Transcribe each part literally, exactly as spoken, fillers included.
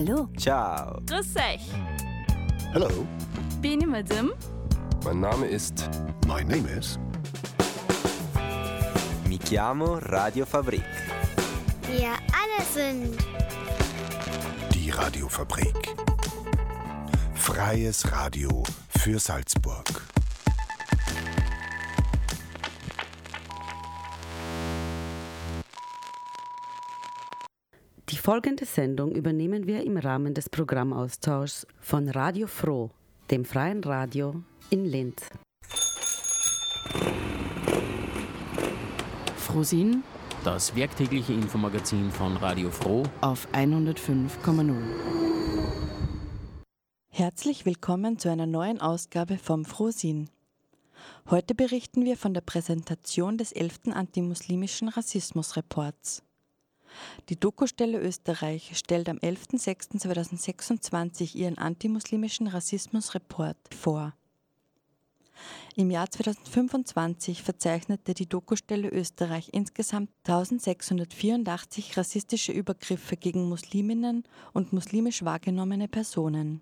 Hallo. Ciao. Grüß euch. Hello. Bin ich Madame? Mein Name ist... My name is... Mi chiamo Radiofabrik. Wir alle sind... Die Radiofabrik. Freies Radio für Salzburg. Die folgende Sendung übernehmen wir im Rahmen des Programmaustauschs von Radio Froh, dem freien Radio in Linz. Frohsinn, das werktägliche Infomagazin von Radio Froh auf hundertfünf Komma null. Herzlich willkommen zu einer neuen Ausgabe vom Frohsinn. Heute berichten wir von der Präsentation des elften antimuslimischen Rassismusreports. Die Dokustelle Österreich stellt am elften sechsten zweitausendsechsundzwanzig ihren antimuslimischen Rassismusreport vor. Im Jahr zweitausendfünfundzwanzig verzeichnete die Dokustelle Österreich insgesamt eintausendsechshundertvierundachtzig rassistische Übergriffe gegen Musliminnen und muslimisch wahrgenommene Personen.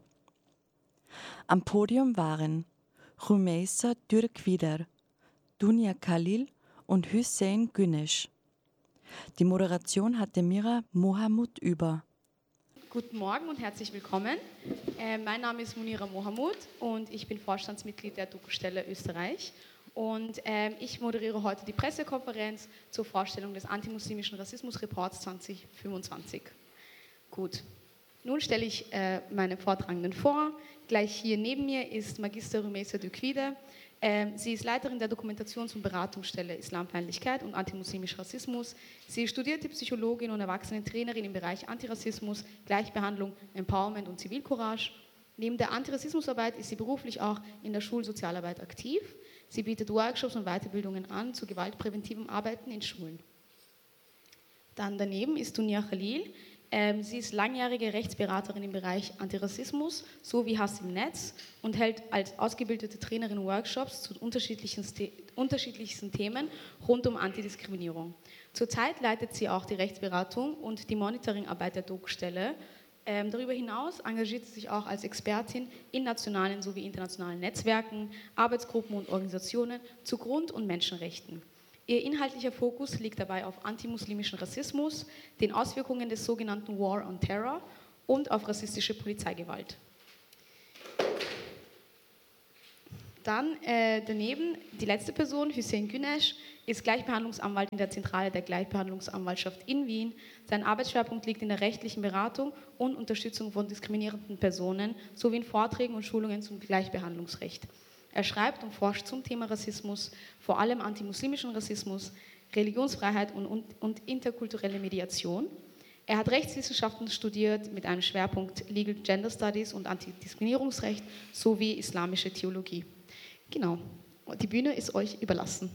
Am Podium waren Rümeysa Türkwider, Dunia Khalil und Hüseyin Güneş. Die Moderation hatte Mira Mohamud über. Guten Morgen und herzlich willkommen. Äh, mein Name ist Munira Mohamud und ich bin Vorstandsmitglied der Dokustelle Österreich. Und äh, ich moderiere heute die Pressekonferenz zur Vorstellung des antimuslimischen Rassismusreports zwanzig fünfundzwanzig. Gut, nun stelle ich äh, meine Vortragenden vor. Gleich hier neben mir ist Magister Rümeysa Türkwider. Ähm, sie ist Leiterin der Dokumentations- und Beratungsstelle Islamfeindlichkeit und antimuslimischer Rassismus. Sie ist studierte Psychologin und Erwachsenentrainerin im Bereich Antirassismus, Gleichbehandlung, Empowerment und Zivilcourage. Neben der Antirassismusarbeit ist sie beruflich auch in der Schulsozialarbeit aktiv. Sie bietet Workshops und Weiterbildungen an zu gewaltpräventivem Arbeiten in Schulen. Dann daneben ist Dunia Khalil. Ähm, sie ist langjährige Rechtsberaterin im Bereich Antirassismus sowie Hass im Netz und hält als ausgebildete Trainerin Workshops zu unterschiedlichen, unterschiedlichsten Themen rund um Antidiskriminierung. Zurzeit leitet sie auch die Rechtsberatung und die Monitoringarbeit der Dokustelle. Ähm, darüber hinaus engagiert sie sich auch als Expertin in nationalen sowie internationalen Netzwerken, Arbeitsgruppen und Organisationen zu Grund- und Menschenrechten. Ihr inhaltlicher Fokus liegt dabei auf antimuslimischen Rassismus, den Auswirkungen des sogenannten War on Terror und auf rassistische Polizeigewalt. Dann äh, daneben die letzte Person, Hüseyin Güneş, ist Gleichbehandlungsanwalt in der Zentrale der Gleichbehandlungsanwaltschaft in Wien. Sein Arbeitsschwerpunkt liegt in der rechtlichen Beratung und Unterstützung von diskriminierenden Personen sowie in Vorträgen und Schulungen zum Gleichbehandlungsrecht. Er schreibt und forscht zum Thema Rassismus, vor allem antimuslimischen Rassismus, Religionsfreiheit und, und, und interkulturelle Mediation. Er hat Rechtswissenschaften studiert mit einem Schwerpunkt Legal Gender Studies und Antidiskriminierungsrecht sowie islamische Theologie. Genau, die Bühne ist euch überlassen.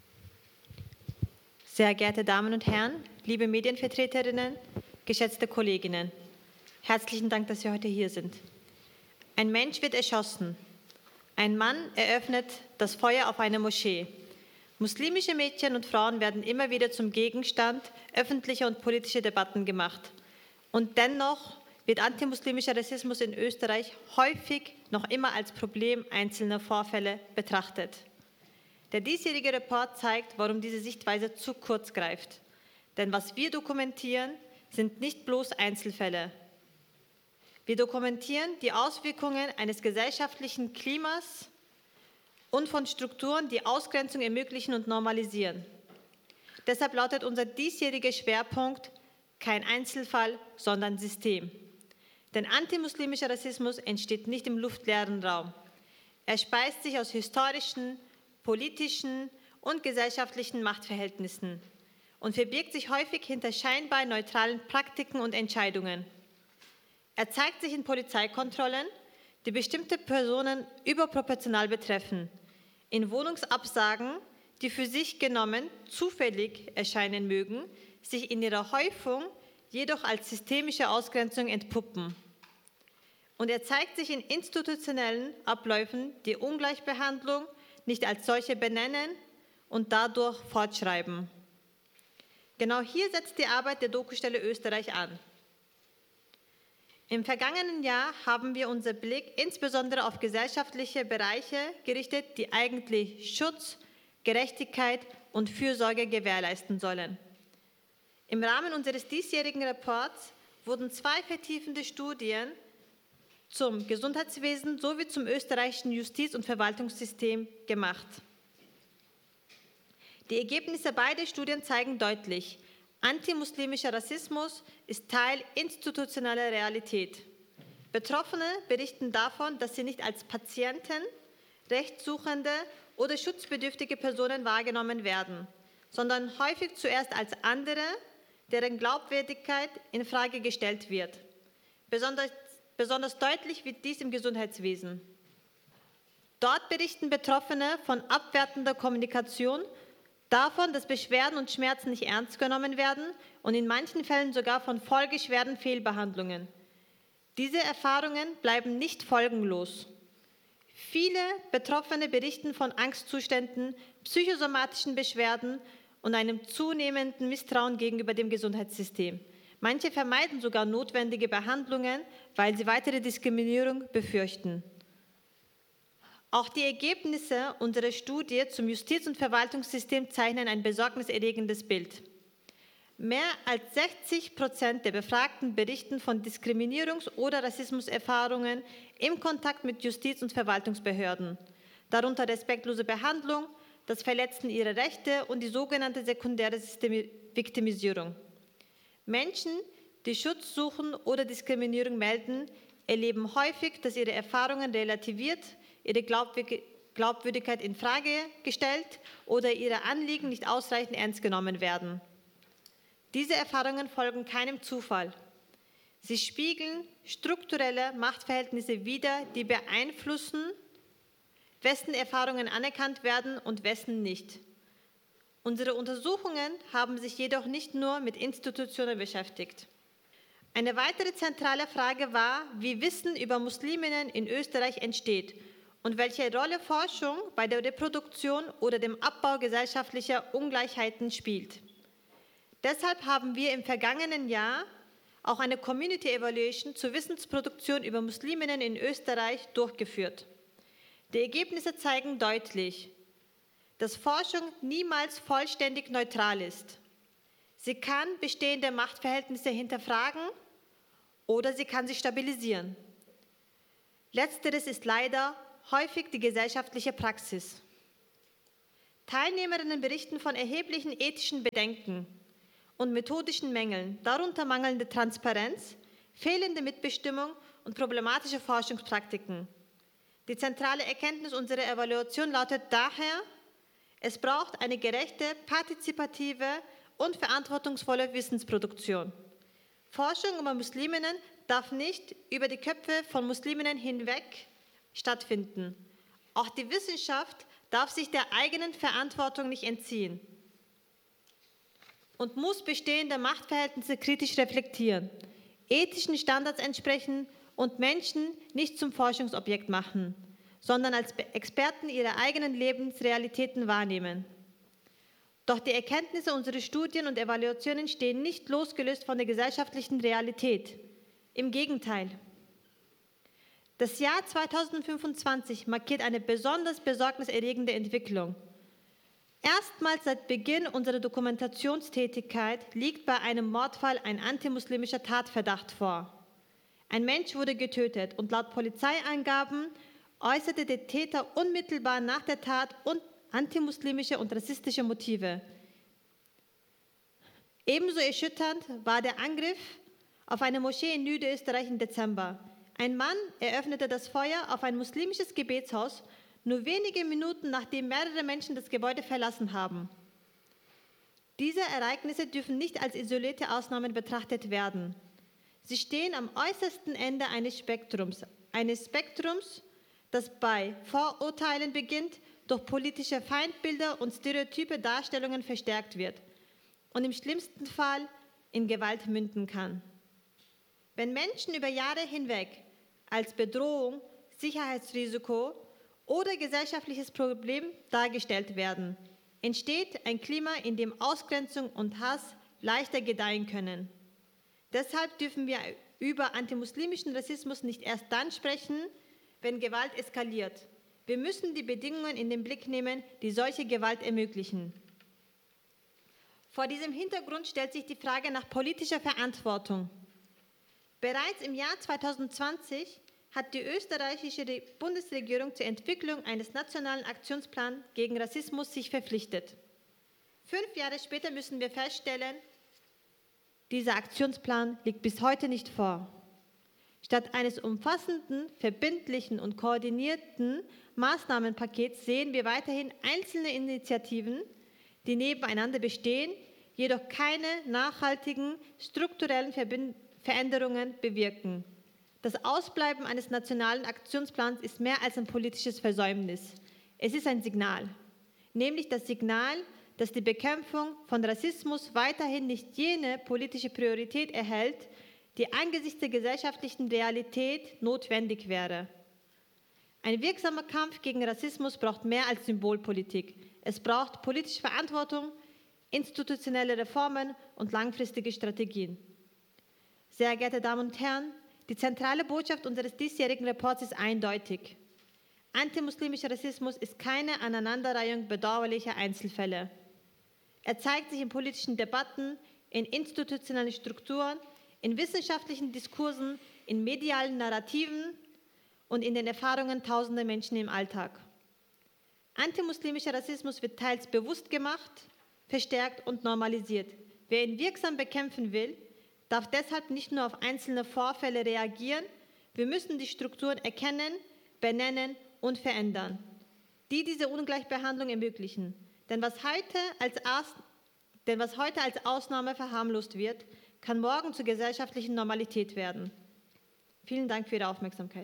Sehr geehrte Damen und Herren, liebe Medienvertreterinnen, geschätzte Kolleginnen, herzlichen Dank, dass Sie heute hier sind. Ein Mensch wird erschossen. Ein Mann eröffnet das Feuer auf eine Moschee. Muslimische Mädchen und Frauen werden immer wieder zum Gegenstand öffentlicher und politischer Debatten gemacht. Und dennoch wird antimuslimischer Rassismus in Österreich häufig noch immer als Problem einzelner Vorfälle betrachtet. Der diesjährige Report zeigt, warum diese Sichtweise zu kurz greift. Denn was wir dokumentieren, sind nicht bloß Einzelfälle. Wir dokumentieren die Auswirkungen eines gesellschaftlichen Klimas und von Strukturen, die Ausgrenzung ermöglichen und normalisieren. Deshalb lautet unser diesjähriger Schwerpunkt kein Einzelfall, sondern System. Denn antimuslimischer Rassismus entsteht nicht im luftleeren Raum. Er speist sich aus historischen, politischen und gesellschaftlichen Machtverhältnissen und verbirgt sich häufig hinter scheinbar neutralen Praktiken und Entscheidungen. Er zeigt sich in Polizeikontrollen, die bestimmte Personen überproportional betreffen, in Wohnungsabsagen, die für sich genommen zufällig erscheinen mögen, sich in ihrer Häufung jedoch als systemische Ausgrenzung entpuppen. Und er zeigt sich in institutionellen Abläufen, die Ungleichbehandlung nicht als solche benennen und dadurch fortschreiben. Genau hier setzt die Arbeit der Dokustelle Österreich an. Im vergangenen Jahr haben wir unseren Blick insbesondere auf gesellschaftliche Bereiche gerichtet, die eigentlich Schutz, Gerechtigkeit und Fürsorge gewährleisten sollen. Im Rahmen unseres diesjährigen Reports wurden zwei vertiefende Studien zum Gesundheitswesen sowie zum österreichischen Justiz- und Verwaltungssystem gemacht. Die Ergebnisse beider Studien zeigen deutlich, antimuslimischer Rassismus ist Teil institutioneller Realität. Betroffene berichten davon, dass sie nicht als Patienten, Rechtssuchende oder schutzbedürftige Personen wahrgenommen werden, sondern häufig zuerst als andere, deren Glaubwürdigkeit in Frage gestellt wird. Besonders, besonders deutlich wird dies im Gesundheitswesen. Dort berichten Betroffene von abwertender Kommunikation, davon, dass Beschwerden und Schmerzen nicht ernst genommen werden und in manchen Fällen sogar von folgeschweren Fehlbehandlungen. Diese Erfahrungen bleiben nicht folgenlos. Viele Betroffene berichten von Angstzuständen, psychosomatischen Beschwerden und einem zunehmenden Misstrauen gegenüber dem Gesundheitssystem. Manche vermeiden sogar notwendige Behandlungen, weil sie weitere Diskriminierung befürchten. Auch die Ergebnisse unserer Studie zum Justiz- und Verwaltungssystem zeichnen ein besorgniserregendes Bild. Mehr als sechzig Prozent der Befragten berichten von Diskriminierungs- oder Rassismuserfahrungen im Kontakt mit Justiz- und Verwaltungsbehörden, darunter respektlose Behandlung, das Verletzen ihrer Rechte und die sogenannte sekundäre Viktimisierung. Menschen, die Schutz suchen oder Diskriminierung melden, erleben häufig, dass ihre Erfahrungen relativiert, ihre Glaubwürdigkeit in Frage gestellt oder ihre Anliegen nicht ausreichend ernst genommen werden. Diese Erfahrungen folgen keinem Zufall. Sie spiegeln strukturelle Machtverhältnisse wider, die beeinflussen, wessen Erfahrungen anerkannt werden und wessen nicht. Unsere Untersuchungen haben sich jedoch nicht nur mit Institutionen beschäftigt. Eine weitere zentrale Frage war, wie Wissen über Musliminnen in Österreich entsteht und welche Rolle Forschung bei der Reproduktion oder dem Abbau gesellschaftlicher Ungleichheiten spielt. Deshalb haben wir im vergangenen Jahr auch eine Community Evaluation zur Wissensproduktion über Musliminnen in Österreich durchgeführt. Die Ergebnisse zeigen deutlich, dass Forschung niemals vollständig neutral ist. Sie kann bestehende Machtverhältnisse hinterfragen oder sie kann sie stabilisieren. Letzteres ist leider häufig die gesellschaftliche Praxis. Teilnehmerinnen berichten von erheblichen ethischen Bedenken und methodischen Mängeln, darunter mangelnde Transparenz, fehlende Mitbestimmung und problematische Forschungspraktiken. Die zentrale Erkenntnis unserer Evaluation lautet daher, es braucht eine gerechte, partizipative und verantwortungsvolle Wissensproduktion. Forschung über Musliminnen darf nicht über die Köpfe von Musliminnen hinweg stattfinden. Auch die Wissenschaft darf sich der eigenen Verantwortung nicht entziehen und muss bestehende Machtverhältnisse kritisch reflektieren, ethischen Standards entsprechen und Menschen nicht zum Forschungsobjekt machen, sondern als Experten ihrer eigenen Lebensrealitäten wahrnehmen. Doch die Erkenntnisse unserer Studien und Evaluationen stehen nicht losgelöst von der gesellschaftlichen Realität. Im Gegenteil. Das Jahr zweitausendfünfundzwanzig markiert eine besonders besorgniserregende Entwicklung. Erstmals seit Beginn unserer Dokumentationstätigkeit liegt bei einem Mordfall ein antimuslimischer Tatverdacht vor. Ein Mensch wurde getötet und laut Polizeiangaben äußerte der Täter unmittelbar nach der Tat antimuslimische und rassistische Motive. Ebenso erschütternd war der Angriff auf eine Moschee in Niederösterreich im Dezember. Ein Mann eröffnete das Feuer auf ein muslimisches Gebetshaus, nur wenige Minuten nachdem mehrere Menschen das Gebäude verlassen haben. Diese Ereignisse dürfen nicht als isolierte Ausnahmen betrachtet werden. Sie stehen am äußersten Ende eines Spektrums, eines Spektrums, das bei Vorurteilen beginnt, durch politische Feindbilder und stereotype Darstellungen verstärkt wird und im schlimmsten Fall in Gewalt münden kann. Wenn Menschen über Jahre hinweg als Bedrohung, Sicherheitsrisiko oder gesellschaftliches Problem dargestellt werden, entsteht ein Klima, in dem Ausgrenzung und Hass leichter gedeihen können. Deshalb dürfen wir über antimuslimischen Rassismus nicht erst dann sprechen, wenn Gewalt eskaliert. Wir müssen die Bedingungen in den Blick nehmen, die solche Gewalt ermöglichen. Vor diesem Hintergrund stellt sich die Frage nach politischer Verantwortung. Bereits im Jahr zweitausendzwanzig hat die österreichische Bundesregierung zur Entwicklung eines nationalen Aktionsplans gegen Rassismus sich verpflichtet. Fünf Jahre später müssen wir feststellen, dieser Aktionsplan liegt bis heute nicht vor. Statt eines umfassenden, verbindlichen und koordinierten Maßnahmenpakets sehen wir weiterhin einzelne Initiativen, die nebeneinander bestehen, jedoch keine nachhaltigen strukturellen Verbind- Veränderungen bewirken. Das Ausbleiben eines nationalen Aktionsplans ist mehr als ein politisches Versäumnis. Es ist ein Signal, nämlich das Signal, dass die Bekämpfung von Rassismus weiterhin nicht jene politische Priorität erhält, die angesichts der gesellschaftlichen Realität notwendig wäre. Ein wirksamer Kampf gegen Rassismus braucht mehr als Symbolpolitik. Es braucht politische Verantwortung, institutionelle Reformen und langfristige Strategien. Sehr geehrte Damen und Herren, die zentrale Botschaft unseres diesjährigen Reports ist eindeutig. Antimuslimischer Rassismus ist keine Aneinanderreihung bedauerlicher Einzelfälle. Er zeigt sich in politischen Debatten, in institutionellen Strukturen, in wissenschaftlichen Diskursen, in medialen Narrativen und in den Erfahrungen tausender Menschen im Alltag. Antimuslimischer Rassismus wird teils bewusst gemacht, verstärkt und normalisiert. Wer ihn wirksam bekämpfen will, darf deshalb nicht nur auf einzelne Vorfälle reagieren, wir müssen die Strukturen erkennen, benennen und verändern, die diese Ungleichbehandlung ermöglichen. Denn was heute als, Aus- denn was heute als Ausnahme verharmlost wird, kann morgen zur gesellschaftlichen Normalität werden. Vielen Dank für Ihre Aufmerksamkeit.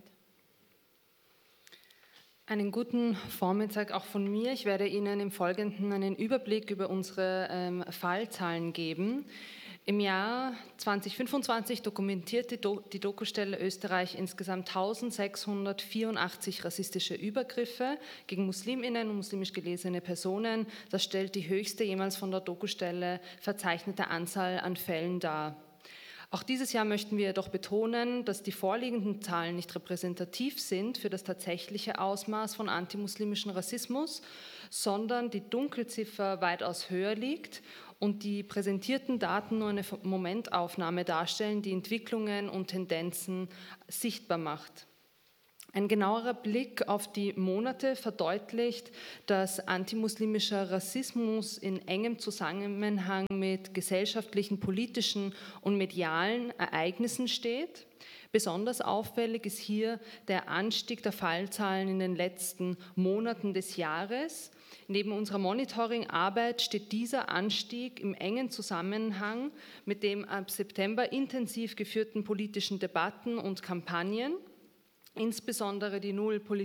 Einen guten Vormittag auch von mir. Ich werde Ihnen im Folgenden einen Überblick über unsere ähm, Fallzahlen geben. Im Jahr zweitausendfünfundzwanzig dokumentierte die Dokustelle Österreich insgesamt eintausendsechshundertvierundachtzig rassistische Übergriffe gegen Musliminnen und muslimisch gelesene Personen. Das stellt die höchste jemals von der Dokustelle verzeichnete Anzahl an Fällen dar. Auch dieses Jahr möchten wir jedoch betonen, dass die vorliegenden Zahlen nicht repräsentativ sind für das tatsächliche Ausmaß von antimuslimischem Rassismus, sondern die Dunkelziffer weitaus höher liegt und die präsentierten Daten nur eine Momentaufnahme darstellen, die Entwicklungen und Tendenzen sichtbar macht. Ein genauerer Blick auf die Monate verdeutlicht, dass antimuslimischer Rassismus in engem Zusammenhang mit gesellschaftlichen, politischen und medialen Ereignissen steht. Besonders auffällig ist hier der Anstieg der Fallzahlen in den letzten Monaten des Jahres. Neben unserer Monitoringarbeit steht dieser Anstieg im engen Zusammenhang mit dem ab September intensiv geführten politischen Debatten und Kampagnen, insbesondere die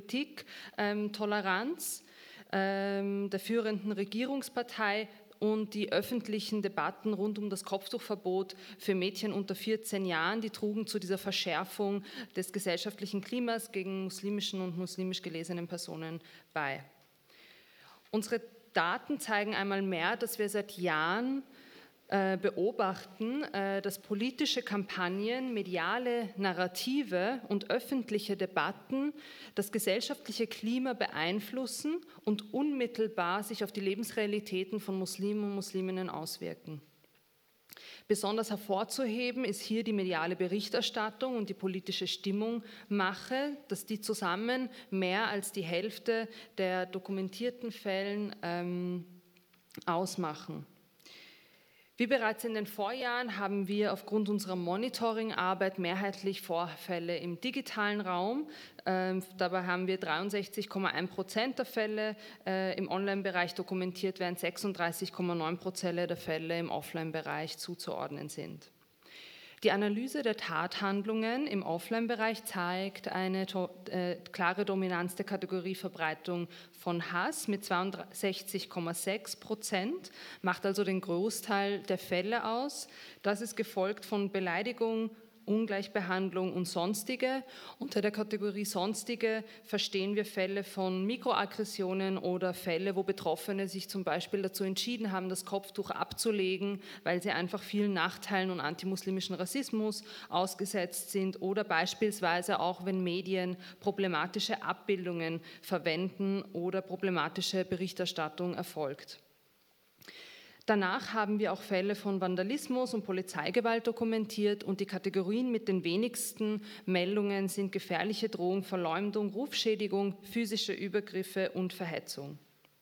Null-Politik-Toleranz ähm, der führenden Regierungspartei und die öffentlichen Debatten rund um das Kopftuchverbot für Mädchen unter vierzehn Jahren, die trugen zu dieser Verschärfung des gesellschaftlichen Klimas gegen muslimischen und muslimisch gelesenen Personen bei. Unsere Daten zeigen einmal mehr, dass wir seit Jahren beobachten, dass politische Kampagnen, mediale Narrative und öffentliche Debatten das gesellschaftliche Klima beeinflussen und unmittelbar sich auf die Lebensrealitäten von Muslimen und Musliminnen auswirken. Besonders hervorzuheben ist hier die mediale Berichterstattung und die politische Stimmungmache, dass die zusammen mehr als die Hälfte der dokumentierten Fällen ähm, ausmachen. Wie bereits in den Vorjahren haben wir aufgrund unserer Monitoringarbeit mehrheitlich Vorfälle im digitalen Raum. Ähm, dabei haben wir dreiundsechzig Komma eins Prozent der Fälle äh, im Online-Bereich dokumentiert, während sechsunddreißig Komma neun Prozent der Fälle im Offline-Bereich zuzuordnen sind. Die Analyse der Tathandlungen im Offline-Bereich zeigt eine äh, klare Dominanz der Kategorie Verbreitung von Hass mit zweiundsechzig Komma sechs Prozent, macht also den Großteil der Fälle aus. Das ist gefolgt von Beleidigung, Ungleichbehandlung und Sonstige. Unter der Kategorie Sonstige verstehen wir Fälle von Mikroaggressionen oder Fälle, wo Betroffene sich zum Beispiel dazu entschieden haben, das Kopftuch abzulegen, weil sie einfach vielen Nachteilen und antimuslimischen Rassismus ausgesetzt sind, oder beispielsweise auch, wenn Medien problematische Abbildungen verwenden oder problematische Berichterstattung erfolgt. Danach haben wir auch Fälle von Vandalismus und Polizeigewalt dokumentiert, und die Kategorien mit den wenigsten Meldungen sind gefährliche Drohung, Verleumdung, Rufschädigung, physische Übergriffe und Verhetzung.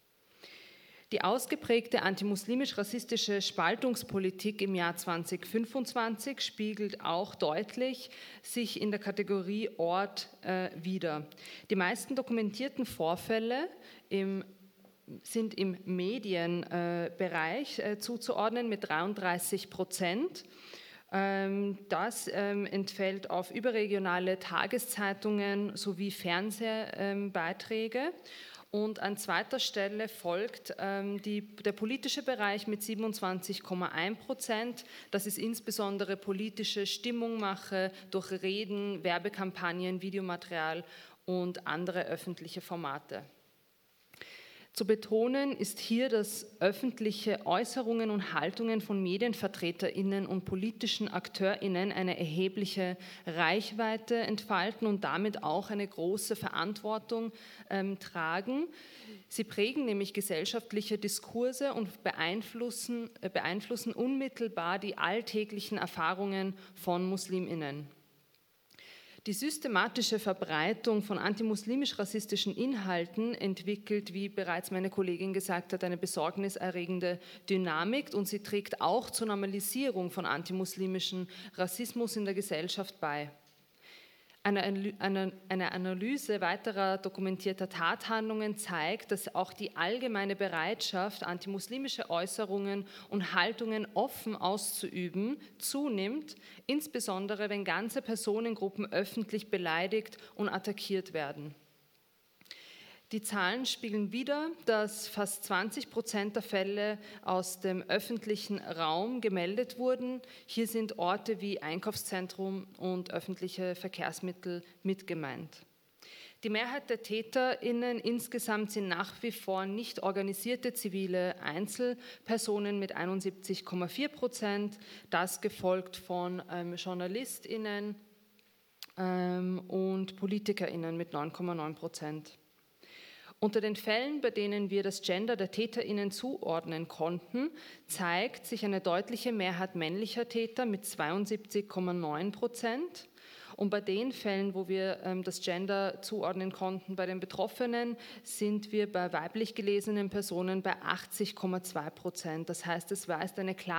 Die ausgeprägte antimuslimisch-rassistische Spaltungspolitik im Jahr zweitausendfünfundzwanzig spiegelt auch deutlich sich in der Kategorie Ort äh, wider. Die meisten dokumentierten Vorfälle im sind im Medienbereich äh, äh, zuzuordnen mit dreiunddreißig Prozent. Ähm, das ähm, entfällt auf überregionale Tageszeitungen sowie Fernsehbeiträge. Ähm, Und an zweiter Stelle folgt ähm, die, der politische Bereich mit siebenundzwanzig Komma eins Prozent. Das ist insbesondere politische Stimmungmache durch Reden, Werbekampagnen, Videomaterial und andere öffentliche Formate. Zu betonen ist hier, dass öffentliche Äußerungen und Haltungen von MedienvertreterInnen und politischen AkteurInnen eine erhebliche Reichweite entfalten und damit auch eine große Verantwortung ähm, tragen. Sie prägen nämlich gesellschaftliche Diskurse und beeinflussen, äh, beeinflussen unmittelbar die alltäglichen Erfahrungen von MuslimInnen. Die systematische Verbreitung von antimuslimisch-rassistischen Inhalten entwickelt, wie bereits meine Kollegin gesagt hat, eine besorgniserregende Dynamik, und sie trägt auch zur Normalisierung von antimuslimischem Rassismus in der Gesellschaft bei. Eine, eine, eine Analyse weiterer dokumentierter Tathandlungen zeigt, dass auch die allgemeine Bereitschaft, antimuslimische Äußerungen und Haltungen offen auszuüben, zunimmt, insbesondere wenn ganze Personengruppen öffentlich beleidigt und attackiert werden. Die Zahlen spiegeln wider, dass fast zwanzig Prozent der Fälle aus dem öffentlichen Raum gemeldet wurden. Hier sind Orte wie Einkaufszentrum und öffentliche Verkehrsmittel mit gemeint. Die Mehrheit der TäterInnen insgesamt sind nach wie vor nicht organisierte zivile Einzelpersonen mit einundsiebzig Komma vier Prozent, das gefolgt von ähm, JournalistInnen ähm, und PolitikerInnen mit neun Komma neun Prozent. Unter den Fällen, bei denen wir das Gender der TäterInnen zuordnen konnten, zeigt sich eine deutliche Mehrheit männlicher Täter mit zweiundsiebzig Komma neun Prozent. Und bei den Fällen, wo wir ähm, das Gender zuordnen konnten bei den Betroffenen, sind wir bei weiblich gelesenen Personen bei achtzig Komma zwei Prozent. Das heißt, es weist eine klare